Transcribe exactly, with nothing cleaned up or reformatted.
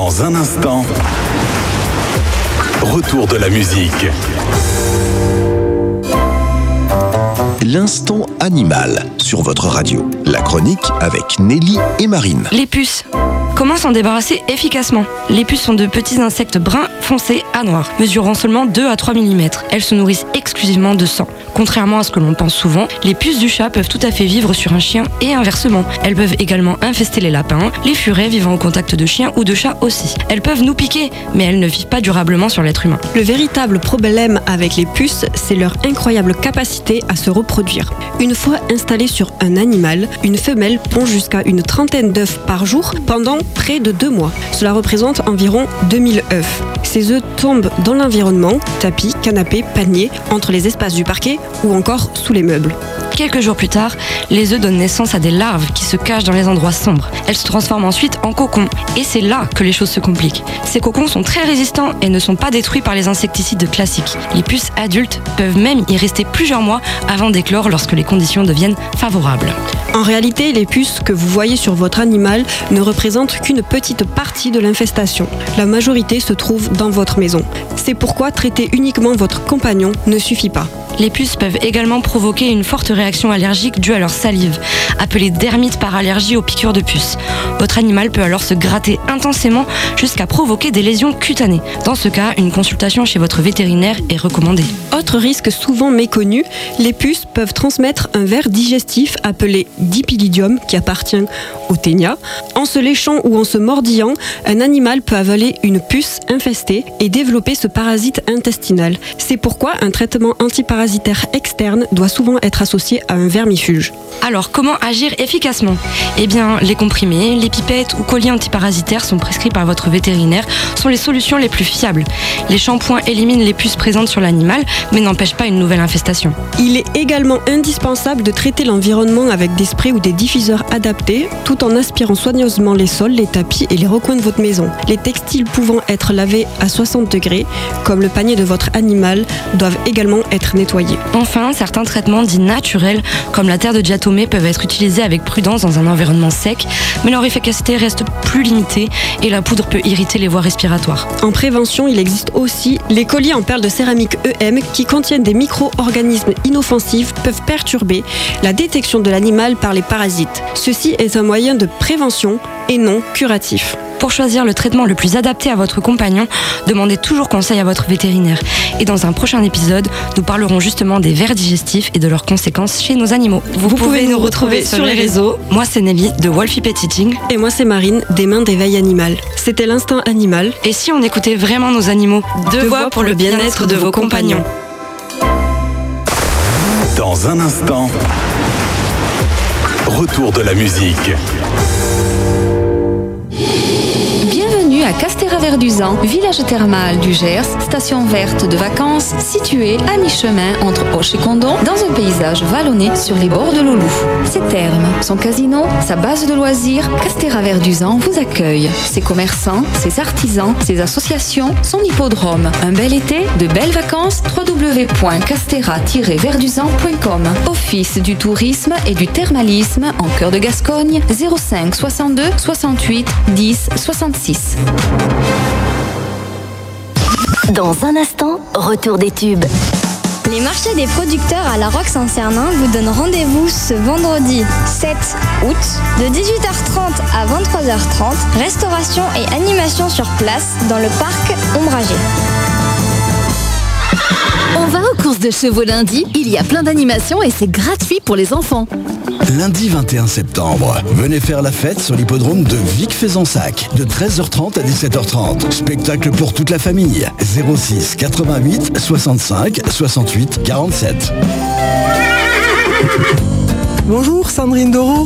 Dans un instant, retour de la musique. L'instant animal sur votre radio. La chronique avec Nelly et Marine. Les puces. Comment s'en débarrasser efficacement ? Les puces sont de petits insectes bruns foncés à noirs, mesurant seulement deux à trois millimètres. Elles se nourrissent exclusivement de sang. Contrairement à ce que l'on pense souvent, les puces du chat peuvent tout à fait vivre sur un chien et inversement. Elles peuvent également infester les lapins, les furets vivant au contact de chiens ou de chats aussi. Elles peuvent nous piquer, mais elles ne vivent pas durablement sur l'être humain. Le véritable problème avec les puces, c'est leur incroyable capacité à se reproduire. Une fois installées sur un animal, une femelle pond jusqu'à une trentaine d'œufs par jour pendant près de deux mois. Cela représente environ deux mille œufs. Ces œufs tombent dans l'environnement, tapis, canapés, paniers, entre les espaces du parquet ou encore sous les meubles. Quelques jours plus tard, les œufs donnent naissance à des larves qui se cachent dans les endroits sombres. Elles se transforment ensuite en cocons. Et c'est là que les choses se compliquent. Ces cocons sont très résistants et ne sont pas détruits par les insecticides classiques. Les puces adultes peuvent même y rester plusieurs mois avant d'éclore lorsque les conditions deviennent favorables. En réalité, les puces que vous voyez sur votre animal ne représentent qu'une petite partie de l'infestation. La majorité se trouve dans votre maison. C'est pourquoi traiter uniquement votre compagnon ne suffit pas. Les puces peuvent également provoquer une forte réaction allergique due à leur salive, appelée dermite par allergie aux piqûres de puces. Votre animal peut alors se gratter intensément jusqu'à provoquer des lésions cutanées. Dans ce cas, une consultation chez votre vétérinaire est recommandée. Autre risque souvent méconnu, les puces peuvent transmettre un ver digestif appelé dipylidium qui appartient au ténia. En se léchant ou en se mordillant, un animal peut avaler une puce infestée et développer ce parasite intestinal. C'est pourquoi un traitement antiparasitaire externe doit souvent être associé à un vermifuge. Alors, comment agir efficacement ? Eh bien, les comprimés, les pipettes ou colliers antiparasitaires sont prescrits par votre vétérinaire sont les solutions les plus fiables. Les shampoings éliminent les puces présentes sur l'animal, mais n'empêchent pas une nouvelle infestation. Il est également indispensable de traiter l'environnement avec des sprays ou des diffuseurs adaptés, tout en aspirant soigneusement les sols, les tapis et les recoins de votre maison. Les textiles pouvant être lavés à soixante degrés, comme le panier de votre animal, doivent également être nettoyés. Enfin, certains traitements dits naturels, comme la terre de diatomée, peuvent être utilisés avec prudence dans un environnement sec, mais leur efficacité reste plus limitée et la poudre peut irriter les voies respiratoires. En prévention, il existe aussi les colliers en perles de céramique E M qui contiennent des micro-organismes inoffensifs peuvent perturber la détection de l'animal par les parasites. Ceci est un moyen de prévention et non curatif. Pour choisir le traitement le plus adapté à votre compagnon, demandez toujours conseil à votre vétérinaire. Et dans un prochain épisode, nous parlerons justement des vers digestifs et de leurs conséquences chez nos animaux. Vous, Vous pouvez nous retrouver sur les réseaux. Moi, c'est Nelly de Wolfie Pet Eating. Et moi, c'est Marine des Mains d'éveil animal. C'était l'instant animal. Et si on écoutait vraiment nos animaux ? Deux, Deux voix pour le bien-être de vos compagnons. Dans un instant, retour de la musique. Bienvenue à Castéra-Verduzan, village thermal du Gers, station verte de vacances située à mi-chemin entre Auch et Condom, dans un paysage vallonné sur les bords de l'Aulou. Ses thermes, son casino, sa base de loisirs, Castéra-Verduzan vous accueille. Ses commerçants, ses artisans, ses associations, son hippodrome. Un bel été, de belles vacances, w w w point castéra tiret verduzan point com. Office du tourisme et du thermalisme en cœur de Gascogne, zéro cinq soixante-deux soixante-huit dix soixante-six. Dans un instant, retour des tubes. Les marchés des producteurs à La Roque-Saint-Cernin vous donnent rendez-vous ce vendredi sept août de dix-huit heures trente à vingt-trois heures trente. Restauration et animation sur place dans le parc ombragé. On va aux courses de chevaux lundi. Il y a plein d'animations et c'est gratuit pour les enfants. Lundi vingt et un septembre, venez faire la fête sur l'hippodrome de Vic-Fezensac de treize heures trente à dix-sept heures trente. Spectacle pour toute la famille. zéro six quatre-vingt-huit soixante-cinq soixante-huit quarante-sept. Bonjour Sandrine Doro.